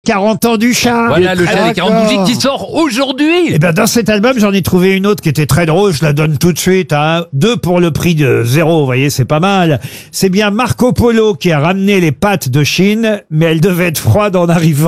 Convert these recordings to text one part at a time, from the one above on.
40 ans du chat. Voilà le chat des 40 bougies qui sort aujourd'hui. Et ben dans cet album, j'en ai trouvé une autre qui était très drôle. Je la donne tout de suite. 2 pour le prix de 0. Vous voyez, c'est pas mal. C'est bien Marco Polo qui a ramené les pâtes de Chine, mais elles devaient être froides en arrivant.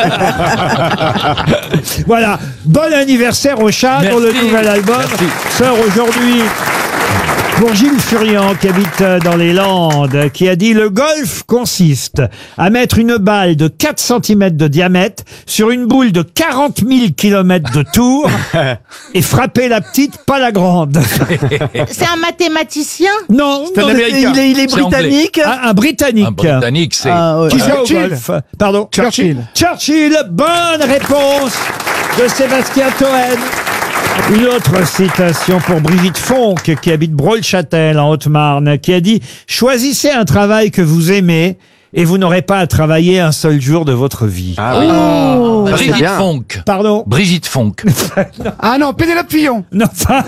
Voilà. Bon anniversaire au chat pour le nouvel album. Sort aujourd'hui. Pour Gilles Furian, qui habite dans les Landes, qui a dit « Le golf consiste à mettre une balle de 4 cm de diamètre sur une boule de 40 000 km de tour et frapper la petite, pas la grande. » C'est un mathématicien? Non, C'est un Américain. Il est C'est britannique. un Britannique. Un Britannique, c'est... Ouais. Qui joue au Churchill. golf. Pardon. Churchill. Churchill, bonne réponse de Sébastien Toen. Une autre citation pour Brigitte Fonck, qui habite Brault-le-Châtel, en Haute-Marne, qui a dit « Choisissez un travail que vous aimez et vous n'aurez pas à travailler un seul jour de votre vie. Ah oui. Brigitte Fonck. » Pardon? Brigitte Fonck. Ah non, Pénélope Fillon. Non, enfin,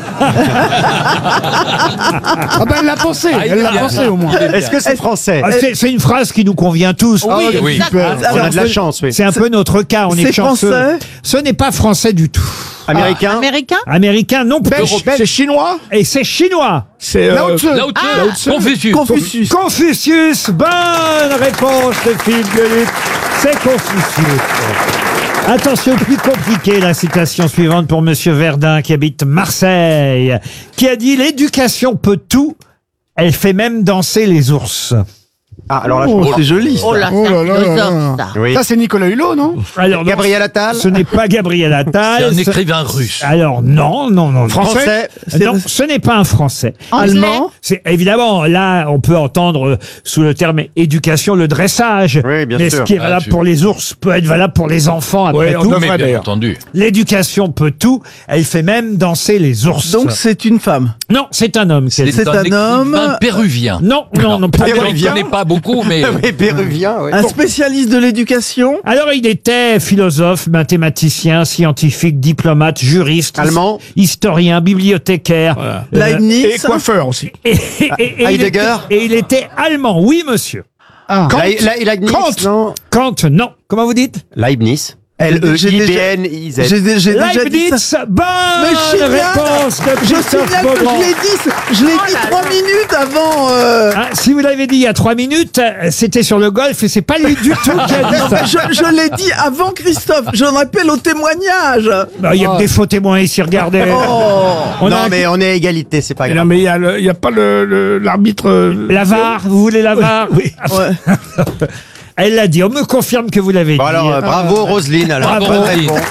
Ah ben elle l'a pensé. Elle l'a pensé au moins. Est-ce que c'est français? c'est une phrase qui nous convient tous. oui. Super. On a de la chance, oui. C'est un peu notre cas, on est C'est chanceux. français? Ce n'est pas français du tout. Américain? Américain? Américain non plus. C'est chinois. Et c'est chinois. C'est Lao Tzu. Confucius. Confucius. Confucius, bonne réponse de Philippe Gueluc, c'est Confucius. Attention, plus compliqué, la citation suivante pour Monsieur Verdun qui habite Marseille, qui a dit « L'éducation peut tout, elle fait même danser les ours. Ah, alors là, C'est joli. Oh là, Oh c'est là un là là philosophe, là. ça. Oui. Ça c'est Nicolas Hulot, non » Alors, non, Gabriel Attal? ce n'est pas Gabriel C'est Attal. un écrivain russe. Alors non. Français? Non, ce n'est pas un Français. Allemand. C'est évidemment, là, on peut entendre sous le terme éducation le dressage. Oui, bien mais sûr. ce qui est valable pour les ours peut être valable pour les enfants après tout. Mais bien entendu. L'éducation peut tout. Elle fait même danser les ours. Donc c'est une femme. Non, c'est un homme. C'est un homme- écrivain péruvien. Non, pas Je péruvien. ne connais pas beaucoup, mais... Oui, péruvien, oui. Un spécialiste de l'éducation. Alors, il était philosophe, mathématicien, scientifique, diplomate, juriste, Allemand? historien, bibliothécaire. Leibniz. Et coiffeur aussi. Et Heidegger? il était allemand, oui, monsieur. Ah. Leibniz, Kant. non? Kant, non. Comment vous dites? Leibniz. J'ai déjà L-E-I-B-N-I-Z. j'ai déjà dit Leibniz, ça. bonne génial. réponse de Je Christophe signale que Beaugrand. je l'ai dit 3 minutes avant. Ah, si vous l'avez dit il y a 3 minutes, c'était sur le golf et c'est pas lui du tout qui a dit ça. Je l'ai dit avant Christophe. Je rappelle au témoignage. Bah, il y a que des faux témoins ici, regardez. On a Non, un- mais on est à égalité, c'est pas Non grave. mais il y a pas l'arbitre. La VAR, vous voulez la VAR? Oui. Ouais. Elle l'a dit, on me confirme que vous l'avez Bon dit. alors, bravo Roselyne, alors. Bravo, Bonne Roselyne. réponse.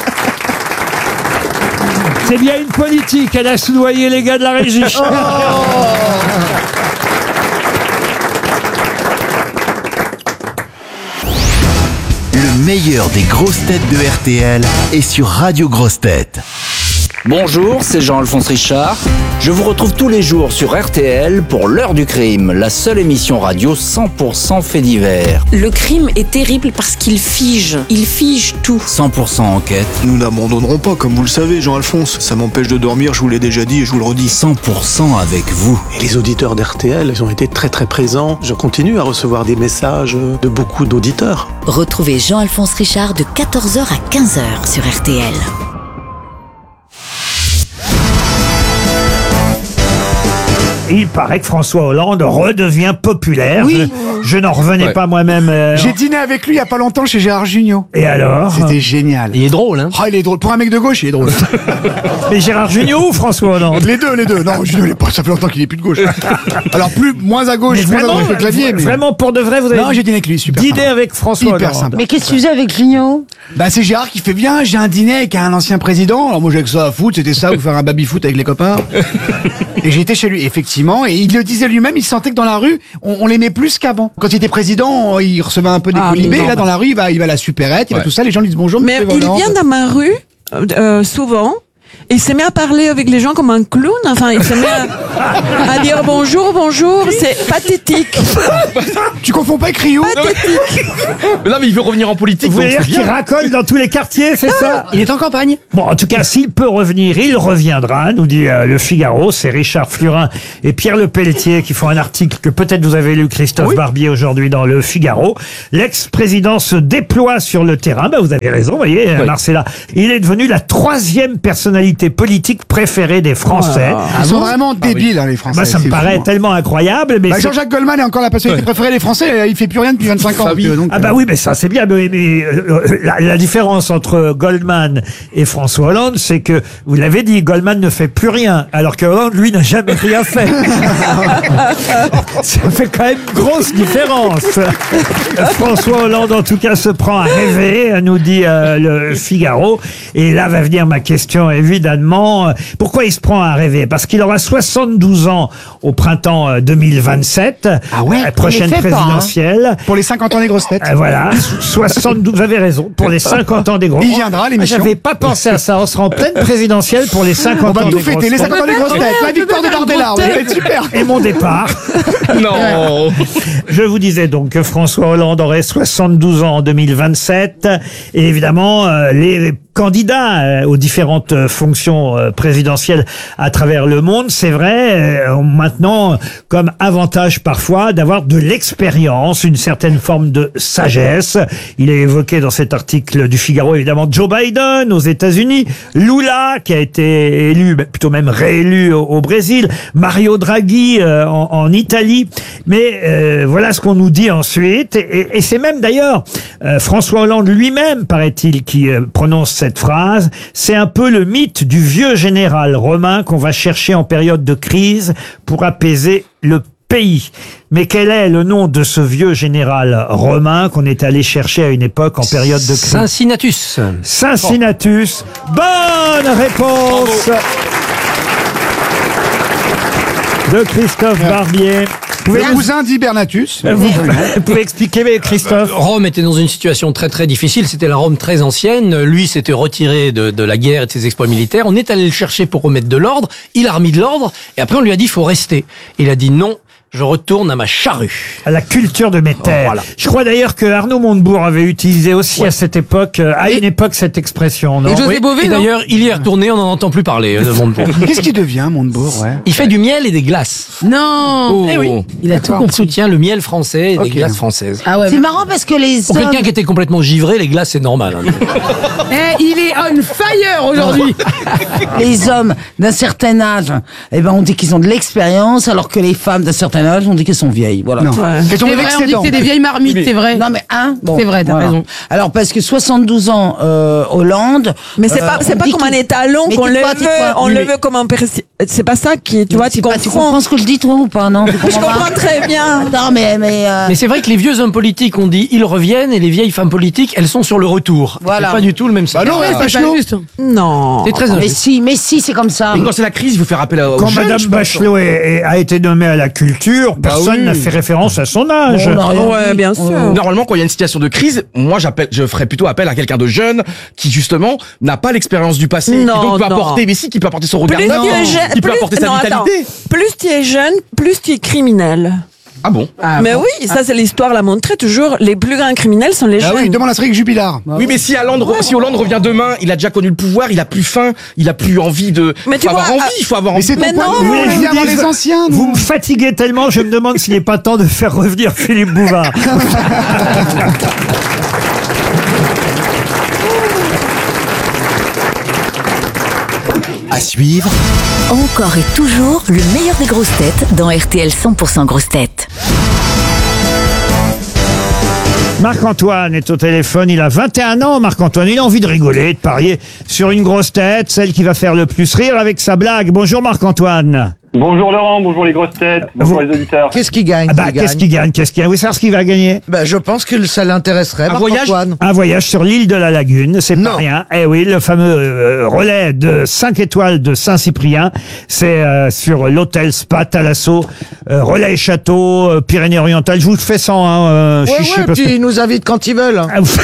C'est bien une politique, elle a soudoyé les gars de la régie. Le meilleur des grosses têtes de RTL est sur Radio Grosses Têtes. Bonjour, c'est Jean-Alphonse Richard. Je vous retrouve tous les jours sur RTL pour l'heure du crime, la seule émission radio 100% fait divers. Le crime est terrible parce qu'il fige tout. 100% enquête, Nous n'abandonnerons pas, comme vous le savez, Jean-Alphonse. Ça m'empêche de dormir, je vous l'ai déjà dit et je vous le redis. 100% avec vous. Et les auditeurs d'RTL, ils ont été très très présents. Je continue à recevoir des messages de beaucoup d'auditeurs. Retrouvez Jean-Alphonse Richard de 14h à 15h sur RTL. Il paraît que François Hollande redevient populaire. Oui. Je n'en revenais pas moi-même. J'ai dîné avec lui il y a pas longtemps chez Gérard Jugnot. Et alors? C'était génial. Il est drôle, hein? Ah, il est drôle. Pour un mec de gauche, il est drôle. Mais Gérard Jugnot ou François Hollande? Les deux. Non, Jugnot, il est pas, ça fait longtemps qu'il est plus de gauche. Alors moins à gauche, Mais moins à vraiment, gauche avec le clavier. Mais... vraiment pour de vrai, vous avez Non, j'ai dîné avec lui, super. dîné sympa. avec François Hyper Hollande. sympa. Mais qu'est-ce que tu faisais avec Junio? Bah c'est Gérard qui fait bien, j'ai un dîner avec un ancien président. Alors moi j'ai que ça à foutre, c'était ça ou faire un baby-foot avec les copains. Et j'étais chez lui, effectivement, et il le disait lui-même, il sentait que dans la rue, on l'aimait plus qu'avant. Quand il était président, il recevait un peu des colibés, et là dans la rue, il va à la supérette, il va tout ça, les gens lui disent bonjour, Mais monsieur il Hollande. vient dans ma rue, souvent, Et il s'est mis à parler avec les gens comme un clown. Enfin, il s'est mis à dire bonjour. C'est pathétique. Tu confonds pas avec Rio? Pathétique. Mais non, mais il veut revenir en politique. Vous voulez dire qu'il racole dans tous les quartiers, c'est ça? Il est en campagne. Bon, en tout cas, s'il peut revenir, il reviendra, nous dit Le Figaro. C'est Richard Flurin et Pierre Lepelletier qui font un article que peut-être vous avez lu, Christophe Barbier, aujourd'hui dans Le Figaro. L'ex-président se déploie sur le terrain. Vous avez raison, vous voyez, Marcella. Il est devenu la 3e personnalité politique préférée des Français. Ils sont vraiment débiles, les Français. Ça me c'est paraît fou, hein. tellement incroyable. Mais Jean-Jacques Goldman est encore la personnalité préférée des Français. Il fait plus rien depuis 25 ans. Donc, oui, mais ça c'est bien. Mais la différence entre Goldman et François Hollande, c'est que, vous l'avez dit, Goldman ne fait plus rien, alors que Hollande, lui, n'a jamais rien fait. Ça fait quand même une grosse différence. François Hollande, en tout cas, se prend à rêver, nous dit Le Figaro. Et là va venir ma question, évidemment. Pourquoi il se prend à rêver? Parce qu'il aura 72 ans au printemps 2027. Ah ouais, la prochaine on les fait pas, présidentielle. pour les 50 ans des grosses têtes. Voilà, 72, vous avez raison, pour les 50 ans des grosses têtes. Il viendra, l'émission. J'avais pas pensé à ça, on sera en pleine présidentielle pour les 50 On va ans tout des fêter, grosses les têtes. 50 ans des grosses têtes. La victoire de Bardella, on va être super. Et mon départ. Non. Je vous disais donc que François Hollande aurait 72 ans en 2027. Et évidemment, les candidats aux différentes fonctions présidentielles à travers le monde, c'est vrai, ont maintenant comme avantage parfois d'avoir de l'expérience, une certaine forme de sagesse. Il est évoqué dans cet article du Figaro évidemment Joe Biden aux États-Unis, Lula qui a été élu, plutôt même réélu au Brésil, Mario Draghi en Italie. Mais voilà ce qu'on nous dit ensuite. Et c'est même d'ailleurs François Hollande lui-même, paraît-il, qui prononce cette phrase. C'est un peu le mythe du vieux général romain qu'on va chercher en période de crise pour apaiser le pays. Mais quel est le nom de ce vieux général romain qu'on est allé chercher à une époque en période de crise? Cincinnatus. Cincinnatus. Bonne réponse de Christophe Barbier. Le cousin d'Hibernatus. Vous pouvez expliquer, Christophe? Rome était dans une situation très très difficile. C'était la Rome très ancienne. Lui s'était retiré de la guerre et de ses exploits militaires. On est allé le chercher pour remettre de l'ordre. Il a remis de l'ordre. Et après, on lui a dit, il faut rester. Il a dit non. Je retourne à ma charrue. À la culture de mes terres. Voilà. Je crois d'ailleurs que Arnaud Montebourg avait utilisé aussi à cette époque, cette expression, non? Et d'ailleurs, il y est retourné, on n'en entend plus parler de Montebourg. Qu'est-ce qu'il devient, Montebourg? Il fait du miel et des glaces. Non. Eh oui. Il a tout compris. Il soutient le miel français et des glaces françaises. Ah ouais, c'est marrant parce que les Pour hommes... quelqu'un qui était complètement givré, les glaces c'est normal. Il est on fire aujourd'hui. Les hommes d'un certain âge, on dit qu'ils ont de l'expérience, alors que les femmes d'un certain âge, on dit qu'elles sont vieilles. Voilà. Non. C'est vrai, on dit que c'est des vieilles marmites, c'est vrai. Non mais c'est vrai, t'as raison. Alors parce que 72 ans Hollande. Mais c'est pas comme un étalon qu'on le veut comme un c'est pas ça qui tu vois, tu comprends ce que je dis toi ou pas? Non, je comprends très bien. Non mais c'est vrai que les vieux hommes politiques ont dit ils reviennent et les vieilles femmes politiques elles sont sur le retour. Voilà. C'est pas du tout le même sens. Bah non, c'est pas juste. Non. C'est très injuste. Mais si, c'est comme ça. Et quand c'est la crise, il faut faire appel aux Quand jeunes, Madame je pense. Bachelot a été nommée à la culture, personne n'a fait référence à son âge. Ouais, bien sûr. Normalement, quand il y a une situation de crise, moi, je ferais plutôt appel à quelqu'un de jeune qui, justement, n'a pas l'expérience du passé. Non, qui donc peut non. apporter, mais si, qui peut apporter son regard Plus neuf, tu es jeune, qui peut apporter sa vitalité. Plus tu es jeune, plus tu es criminel. Ah bon? Mais oui, ça c'est l'histoire l'a montré toujours. Les plus grands criminels sont les Ah jeunes. oui, demande à Cédric Jubilard. Oui, mais si Hollande revient demain, il a déjà connu le pouvoir, il a plus faim, il a plus envie de. Mais tu faut avoir vois, envie, il faut avoir Mais envie. c'est ton Mais point non, de vue. vous voulez que je Viens vous voir dise- les anciens. nous. Vous me fatiguez tellement, je me demande s'il n'est pas temps de faire revenir Philippe Bouvard. À suivre, Encore et toujours le meilleur des grosses têtes dans RTL 100% grosses têtes. Marc-Antoine est au téléphone, il a 21 ans, Marc-Antoine, il a envie de rigoler, de parier sur une grosse tête, celle qui va faire le plus rire avec sa blague. Bonjour Marc-Antoine. Bonjour Laurent, bonjour les grosses têtes, bonjour les auditeurs. Qu'est-ce qu'il gagne Qu'est-ce qu'il gagne? Vous savez ce qu'il va gagner? Je pense que ça l'intéresserait. Un voyage sur l'île de la Lagune, c'est pas rien. Eh oui, le fameux relais de 5 étoiles de Saint-Cyprien, c'est sur l'hôtel Spa Thalasso, relais et château, Pyrénées-Orientales. Je vous le fais sans chichi. Puis ils nous invitent quand ils veulent.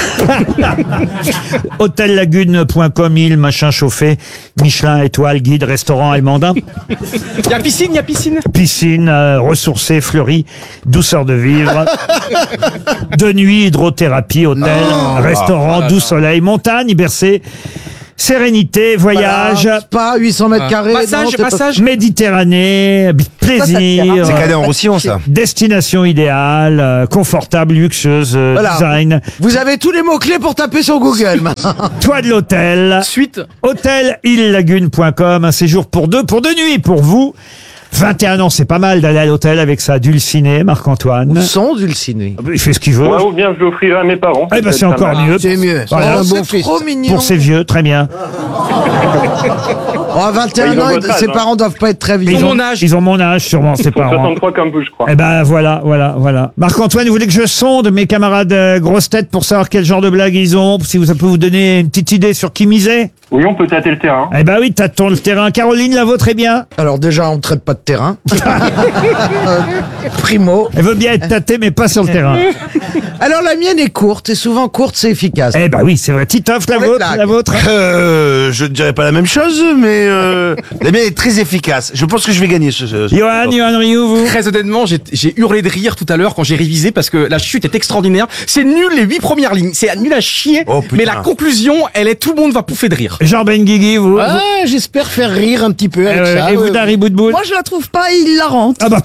Hôtellagune.com, île, machin chauffé, Michelin, étoile, guide, restaurant, allemandin. Il y a piscine. Piscine, ressourcée, fleurie, douceur de vivre. De nuit, hydrothérapie, hôtel, restaurant, doux soleil, montagne, bercé. Sérénité, voyage. Spa, 800 mètres carrés. Massage. Méditerranée, plaisir. C'est cadet en Roussillon, ça. Destination idéale, confortable, luxueuse, design. Vous avez tous les mots-clés pour taper sur Google. Toit de l'hôtel. Suite. Hôtel-Île-Lagune.com, un séjour pour deux nuits pour vous. 21 ans, c'est pas mal d'aller à l'hôtel avec sa dulcinée, Marc-Antoine. Son dulciné. Il fait ce qu'il veut. Ouais, ou bien je l'offrirai à mes parents. Eh ben, c'est encore mieux. C'est mieux. Voilà. C'est un bon fils. Trop mignon. Pour ses vieux, très bien. À 21 ans, ses parents doivent pas être très vieux. Ils ont mon âge, sûrement, ses parents. 63 comme vous, je crois. Eh ben, voilà. Marc-Antoine, vous voulez que je sonde mes camarades grosses têtes pour savoir quel genre de blague ils ont, si ça peut vous donner une petite idée sur qui miser? Oui, on peut tâter le terrain. Eh ben oui, tâtons le terrain. Caroline, la vôtre est bien? Alors déjà, on ne traite pas de terrain. Primo. Elle veut bien être tâtée, mais pas sur le terrain. Alors la mienne est courte, et souvent courte, c'est efficace. Eh ben oui, c'est vrai. Titoff, la vôtre? Je ne dirais pas la même chose, mais la mienne est très efficace. Je pense que je vais gagner Johan Rioux, vous? Très honnêtement, j'ai hurlé de rire tout à l'heure quand j'ai révisé parce que la chute est extraordinaire. C'est nul les 8 premières lignes, c'est nul à chier, mais la conclusion, tout le monde va pouffer de rire. Jean Benguigui, vous? J'espère faire rire un petit peu avec ça. Et vous, Dari Boudboul? Moi, je la trouve pas hilarante. Ah bah.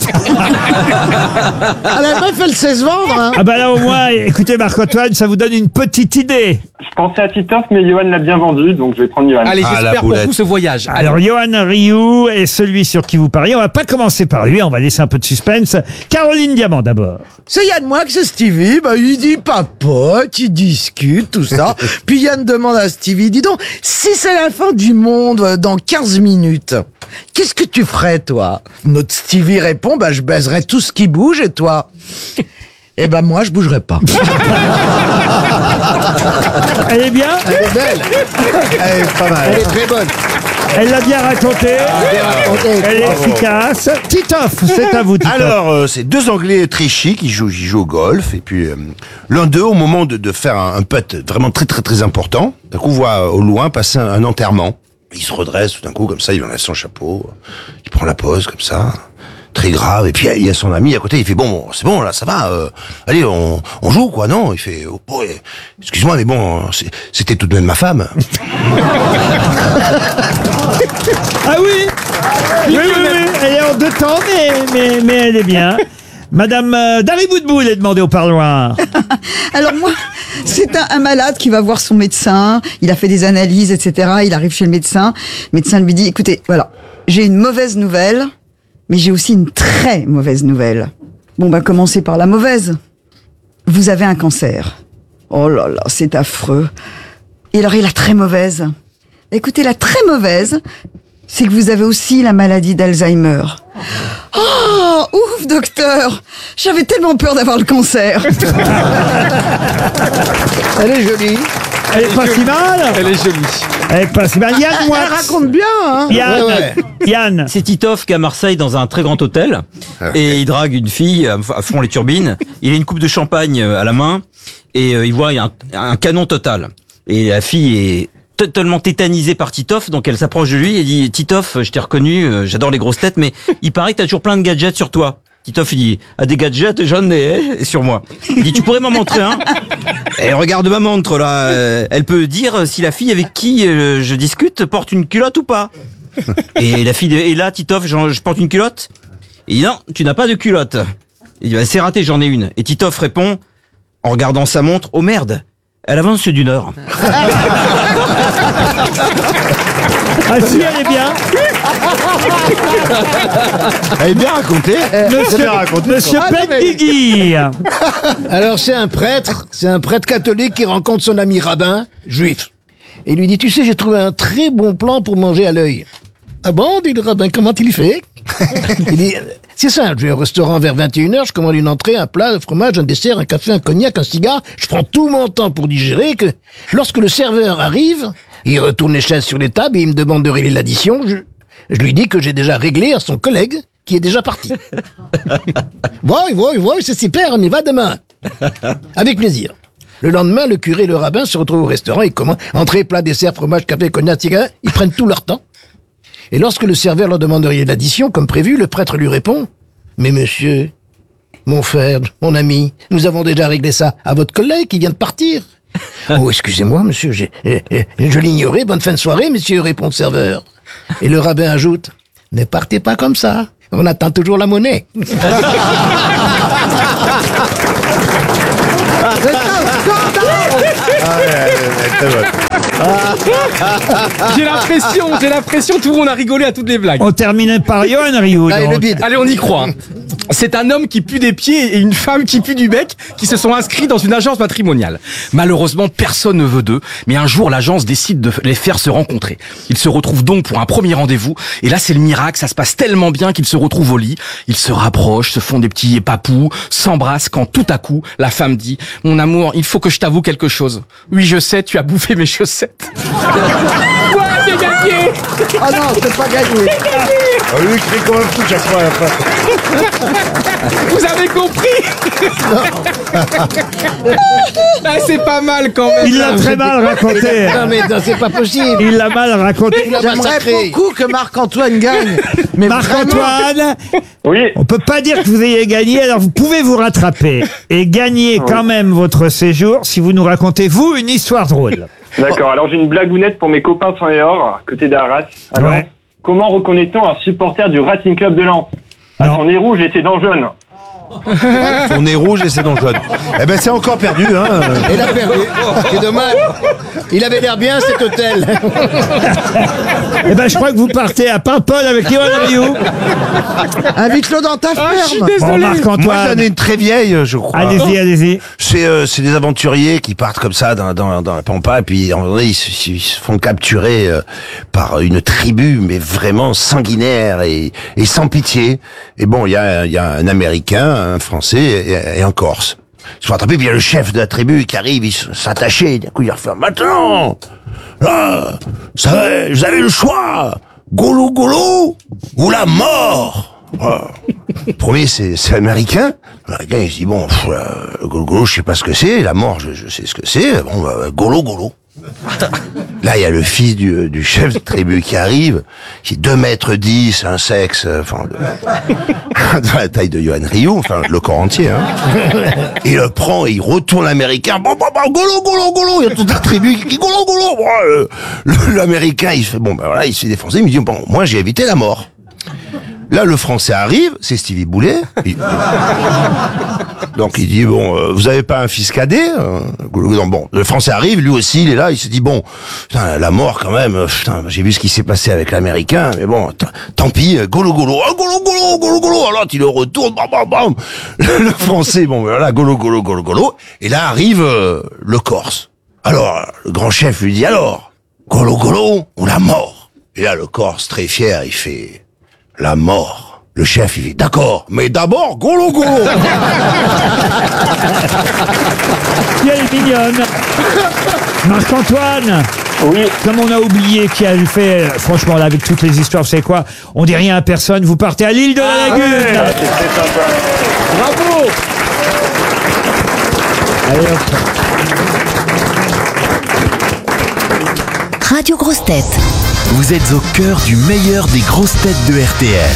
La meuf, elle sait se vendre. Hein. Ah bah là, au moins, écoutez, Marc-Antoine, ça vous donne une petite idée. Je pensais à Titoff, mais Johan l'a bien vendu, donc je vais prendre Johan. Allez, j'espère pour vous ce voyage. Alors, Johan Rioux est celui sur qui vous pariez. On va pas commencer par lui, on va laisser un peu de suspense. Caroline Diamant, d'abord. C'est Yann Moix, c'est Stevie, il dit papote, il discute, tout ça. Puis Yann demande à Stevie, dis donc, si c'est la fin du monde dans 15 minutes, qu'est-ce que tu ferais, toi? Notre Stevie répond, je baiserais tout ce qui bouge, et toi? Eh moi, je bougerais pas. Elle est bien? Elle est belle. Elle est pas mal. Elle est très bonne. Elle l'a bien raconté. Elle est efficace. Titoff, c'est à vous, Titoff. Alors, c'est deux Anglais très chics qui jouent au golf. Et puis, l'un d'eux, au moment de faire un putt vraiment très très très important, d'un coup, voit au loin passer un enterrement. Il se redresse tout d'un coup, comme ça, il enlève son chapeau. Il prend la pose, comme ça. Très grave. Et puis, il y a son ami à côté. Il fait, bon, c'est bon, là, ça va. Allez, on joue, quoi, non? Il fait, excuse-moi, mais bon, c'était tout de même ma femme. Ah oui, elle est en deux temps, mais elle est bien. Madame Dari Boudboul est demandée au parloir. Alors moi, c'est un malade qui va voir son médecin, il a fait des analyses, etc. Il arrive chez le médecin lui dit, écoutez, voilà, j'ai une mauvaise nouvelle, mais j'ai aussi une très mauvaise nouvelle. Bon, commencez par la mauvaise. Vous avez un cancer. Oh là là, c'est affreux. Et alors, et la très mauvaise? Écoutez, la très mauvaise, c'est que vous avez aussi la maladie d'Alzheimer. Oh, ouf, docteur! J'avais tellement peur d'avoir le cancer. Elle est jolie. Elle est pas si mal. Elle est jolie. Elle est pas si mal. Yann Moix. Elle raconte bien, hein. Yann. C'est Titoff qui est à Marseille dans un très grand hôtel et il drague une fille à fond les turbines. Il a une coupe de champagne à la main et il voit un canon total. Et la fille est totalement tétanisée par Titoff, donc elle s'approche de lui et dit, Titoff, je t'ai reconnu, j'adore les grosses têtes, mais il paraît que t'as toujours plein de gadgets sur toi. Titoff, il dit, des gadgets, j'en ai sur moi. Il dit, tu pourrais m'en montrer un? Et regarde ma montre, là, elle peut dire si la fille avec qui je discute porte une culotte ou pas. Et la fille, et là, Titoff, je porte une culotte? Il dit, non, tu n'as pas de culotte. Il dit, c'est raté, j'en ai une. Et Titoff répond, en regardant sa montre, oh merde, elle avance d'une heure. Ah si, elle est bien. Elle est bien racontée. Monsieur Benguigui. Alors c'est un prêtre catholique qui rencontre son ami rabbin juif. Et lui dit, tu sais, j'ai trouvé un très bon plan pour manger à l'œil. Ah bon, dit le rabbin, comment il fait? Il dit, c'est simple, je vais au restaurant vers 21h, je commande une entrée, un plat, un fromage, un dessert, un café, un cognac, un cigare, je prends tout mon temps pour digérer, que lorsque le serveur arrive, il retourne les chaises sur les tables et il me demande de régler l'addition, je lui dis que j'ai déjà réglé à son collègue, qui est déjà parti. Oui, c'est super, on y va demain. Avec plaisir. Le lendemain, le curé et le rabbin se retrouvent au restaurant, ils commandent entrée, plat, dessert, fromage, café, cognac, cigare, ils prennent tout leur temps. Et lorsque le serveur leur demande de régler l'addition, comme prévu, le prêtre lui répond « Mais monsieur, mon frère, mon ami, nous avons déjà réglé ça à votre collègue qui vient de partir. » « Oh, excusez-moi, monsieur, je l'ignorais, bonne fin de soirée, monsieur, répond le serveur. Et le rabbin ajoute « Ne partez pas comme ça, on attend toujours la monnaie. » J'ai l'impression, tout le monde a rigolé à toutes les blagues. On terminait par Yoann Rioux. Allez, on y croit. C'est un homme qui pue des pieds et une femme qui pue du bec qui se sont inscrits dans une agence matrimoniale. Malheureusement, personne ne veut d'eux, mais un jour, l'agence décide de les faire se rencontrer. Ils se retrouvent donc pour un premier rendez-vous, et là, c'est le miracle, ça se passe tellement bien qu'ils se retrouvent au lit. Ils se rapprochent, se font des petits papous, s'embrassent quand tout à coup, la femme dit « Mon amour, il faut que je t'avoue quelque chose. Oui, je sais, tu as bouffé mes chaussettes. » Quoi, j'ai gagné. Ah non, c'est pas gagné. Ah, lui, il crie comme un fou chaque fois à la fin. Vous avez compris? Ah, c'est pas mal quand même. Il l'a très mal raconté. Non mais non, c'est pas possible. Il l'a mal raconté. J'aimerais beaucoup que Marc-Antoine gagne. Mais Marc-Antoine, Oui. on peut pas dire que vous ayez gagné, alors vous pouvez vous rattraper et gagner quand même votre séjour si vous nous racontez, vous, une histoire drôle. D'accord, alors j'ai une blagounette pour mes copains de Saint-Léor, côté d'Arras. Alors, Ouais. comment reconnaît-on un supporter du Racing Club de Lens? Son nez rouge et ses dents jaunes. Son nez rouge et ses dents jaunes. Eh ben, c'est encore perdu, hein. Il a perdu. C'est dommage. Il avait l'air bien cet hôtel. Eh ben, je crois que vous partez à Paimpol avec Yoann Rioux. invite-le dans ta ferme. je suis Bon, désolé. Moi, j'en Marc-Antoine, ai une très vieille, je crois. allez-y. C'est des aventuriers qui partent comme ça dans la pampa, et puis en vrai, ils se font capturer par une tribu, mais vraiment sanguinaire et sans pitié. Et bon, il y a un Américain, un Français et un Corse. Ils se font attraper, puis il y a le chef de la tribu qui arrive, il s'attache, d'un coup il refait « Maintenant, là, vous avez le choix, golo golo ou la mort !» Le premier, c'est l'Américain. L'Américain, il se dit, bon, le golo golo, je sais pas ce que c'est, la mort, je sais ce que c'est, bon, golo golo. Là, il y a le fils du chef de tribu qui arrive, qui est 2,10 m, un sexe, enfin, de la taille de Yoann Rioux, enfin, le corps entier, hein. Il le prend et il retourne l'Américain, bon, golo, golo, golo, il y a toute la tribu qui dit golo, golo. Bon, l'Américain, il fait, bon, ben voilà, il se fait défoncer, il me dit, bon, moi, j'ai évité la mort. Là, le Français arrive, c'est Stevie Boulet. Donc il dit, bon, vous avez pas un fils cadet? Bon, le Français arrive, lui aussi, il est là, il se dit, bon, putain, la mort quand même, putain, j'ai vu ce qui s'est passé avec l'Américain, mais bon, tant pis, golo golo, golo golo, golo golo, alors il le retourne, bam bam bam. Le Français, bon, voilà, golo golo, golo golo, et là arrive le Corse. Alors, le grand chef lui dit, alors, golo golo ou la mort? Et là, le Corse, très fier, il fait... La mort. Le chef, il dit, d'accord, mais d'abord, golo golo. Elle est mignonne. Marc-Antoine. Oui. Comme on a oublié qui a fait, franchement, là, avec toutes les histoires, vous savez quoi? On dit rien à personne, vous partez à l'île de la Lagune. Ouais, c'est très sympa. Bravo. Allez, hop. Radio Grosses Têtes. Vous êtes au cœur du meilleur des grosses têtes de RTL.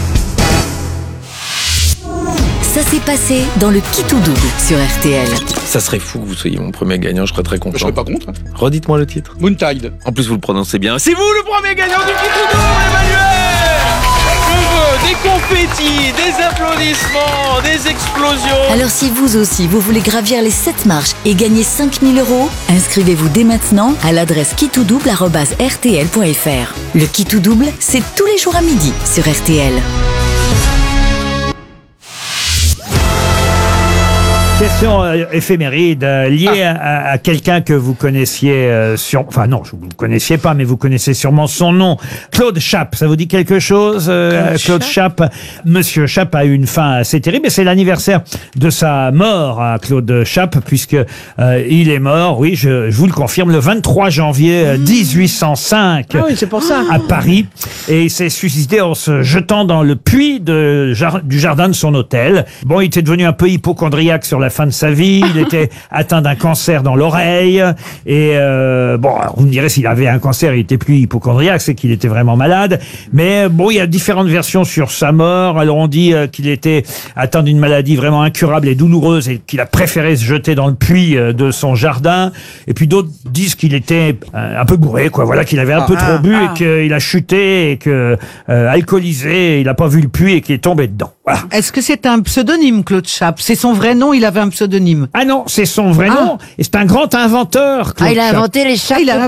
Ça s'est passé dans le Qui tout double sur RTL. Ça serait fou que vous soyez mon premier gagnant, je serais très content. Je serais pas contre. Redites-moi le titre. Moontide. En plus, vous le prononcez bien. C'est vous le premier gagnant du Qui tout double, Emmanuel. Je veux des confettis, des applaudissements, des explosions. Alors si vous aussi, vous voulez gravir les 7 marches et gagner 5 000 €, inscrivez-vous dès maintenant à l'adresse quitoudouble@rtl.fr. Le Qui tout double, c'est tous les jours à midi sur RTL. Qu'est-ce question éphéméride liée à quelqu'un que vous connaissiez enfin non, vous ne connaissiez pas, mais vous connaissez sûrement son nom. Claude Chappe, ça vous dit quelque chose, Claude Chappe? Monsieur Chappe a eu une fin assez terrible, et c'est l'anniversaire de sa mort à Claude Chappe, puisque il est mort, oui, je vous le confirme, le 23 janvier 1805 Ah oui, c'est pour ça. à Paris, et il s'est suicidé en se jetant dans le puits du jardin de son hôtel. Bon, il était devenu un peu hypocondriaque sur la fin de sa vie, il était atteint d'un cancer dans l'oreille, et bon, alors vous me direz, s'il avait un cancer, il était plus hypocondriaque, c'est qu'il était vraiment malade, mais bon, il y a différentes versions sur sa mort. Alors on dit qu'il était atteint d'une maladie vraiment incurable et douloureuse, et qu'il a préféré se jeter dans le puits de son jardin, et puis d'autres disent qu'il était un peu bourré, quoi, voilà, qu'il avait un peu trop bu, et qu'il a chuté, et que alcoolisé, il n'a pas vu le puits, et qu'il est tombé dedans. Voilà. Est-ce que c'est un pseudonyme, Claude Chappe? C'est son vrai nom, il avait un pseudonyme? Ah non, c'est son vrai nom, et c'est un grand inventeur, Claude il a Chappe. inventé les chapes. Il a